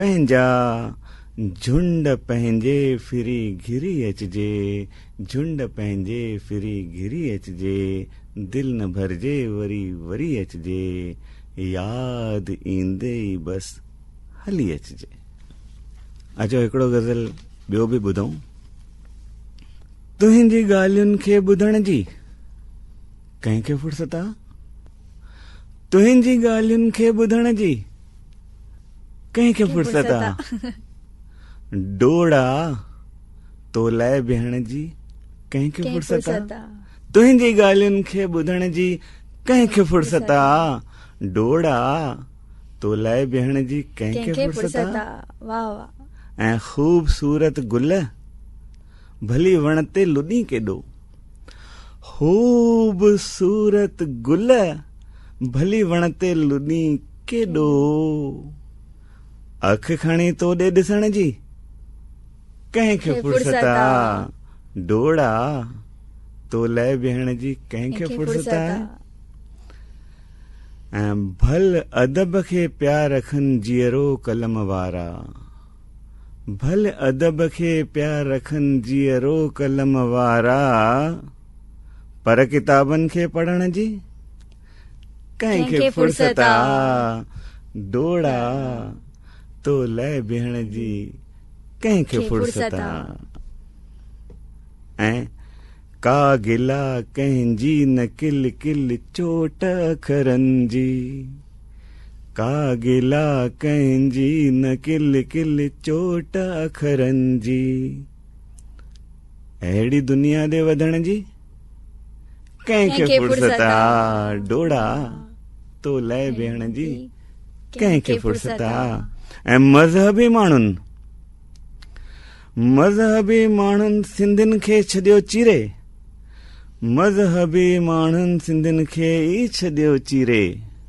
पंहिंजा झुंड पंहिंजे फिरी घिरी अचजे, झुंड पंहिंजे फिरी घिरी अचजे, दिल न भरजे वरी वरी अचजे, यादि ईंदे ई बस हली अचजे। अचो हिकिड़ो गज़ल ॿियो बि ॿुधूं। तुंहिंजी ॻाल्हियुनि खे ॿुधण जी कंहिंखे फुर्सत आ, तुंहिंजी ॻाल्हियुनि खे ॿुधण जी कंहिंखे फुर्सत आ, डोड़ा तो लाइ बिहण जी कंहिंखे फुर्सत आ, तुंहिंजी ॻाल्हियुनि खे ॿुधण जी कंहिंखे फुर्सत आ, डोड़ा तो लाइ बिहण जी कंहिंखे फुर्सत आ। वाह वाह। ऐं ख़ूबसूरत गुल भली वण ते लुॾी केॾो, ख़ूबसूरत गुल भली वण ते लुॾी केॾो, अख खणी तो ॾे ॾिसण जी कंहिंखे फुर्सत आ, डोड़ा तो लाइ बिहण जी कंहिंखे फुर्सत आ। ऐं भल अदब खे प्यार रखनि जीअरो कलम वारा, भल अदब खे प्यार रखनि जीअरो कलम वारा, पर किताबनि खे पढ़ण जी कंहिंखे फुर्सत आ, डोड़ा तो लाइ बिहण जी कंहिंखे फुर्सत आ। ऐं का गिला कंहिंजी न किल किल चोट अखरनि जी, का गिला कंहिंजी न किल किल चोट अखरनि जी, अहिड़ी दुनिया दे वधण जी कंहिंखे फुर्सत आ, डोड़ा तो लाइ बिहण जी कंहिंखे फुर्सत आ। ऐं मज़हबी माण्हुनि सिंधियुनि खे छॾियो चीरे, मज़हबी माण्हुनि सिंधियुनि खे ई छॾियो चीरे,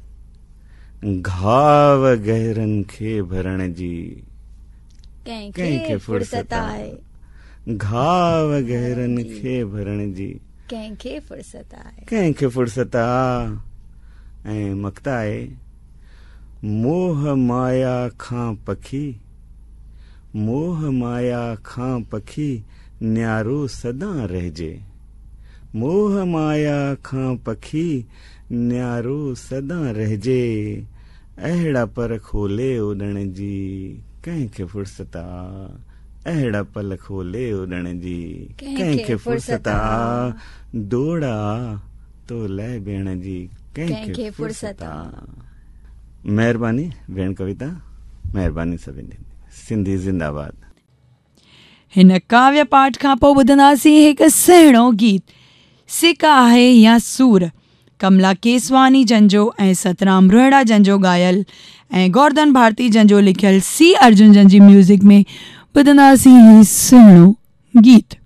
घाव गहरनि खे भरण जी कंहिंखे फुर्सत आहे, घाव गहरनि खे भरण जी कंहिंखे फुर्सत आहे, कंहिंखे फुर्सत आ। ऐं मक्ता आहे, मोह माया खां पखी, मोह माया खां पखी न्यारो सदा रहिजे, मोह माया खां पखी न्यारो सदा रहिजे, अहिड़ा पर खोले उॾण जी कंहिंखे फुर्सत आ, अहिड़ा पल खोले उॾण जी कंहिंखे फुर्सत आ, डोड़ा तो लाइ बिहण जी कंहिंखे फुर्सत आ। महिरबानी भेण कविता, महिरबानी सभिनी। सिंधी जिंदाबाद। हिन काव्य पाठ खां पोइ ॿुधंदासीं हिकु सुहिणो गीत, सिक आहे या सूर, कमला केसवानी जंजो ऐं सतराम रोहिड़ा जंजो ॻायल ऐं गोवर्धन भारती जंजो लिखियल सी अर्जुन जन जी म्यूज़िक में ॿुधंदासीं ही सुहिणो गीत।